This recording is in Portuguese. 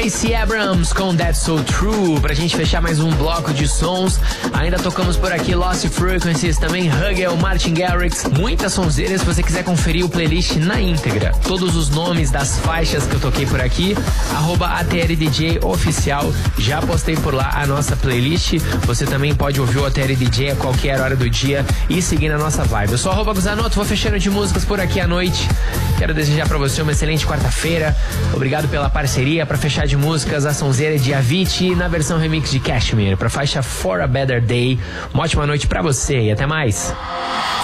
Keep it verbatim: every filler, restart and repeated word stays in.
Gracie Abrams com That's So True, pra gente fechar mais um bloco de sons. Ainda tocamos por aqui Lost Frequencies, também Hugel, Martin Garrix, muitas sonzeiras. Se você quiser conferir o playlist na íntegra, todos os nomes das faixas que eu toquei por aqui, arroba A T L D J Oficial, já postei por lá a nossa playlist. Você também pode ouvir o A T L D J a qualquer hora do dia e seguir na nossa vibe. Eu sou arroba Guzanoto, vou fechando de músicas por aqui à noite. Quero desejar pra você uma excelente quarta-feira. Obrigado pela parceria. Pra fechar de músicas, a sonzeira de Avicii na versão remix de Cashmere, pra faixa For a Better Day. Uma ótima noite pra você e até mais.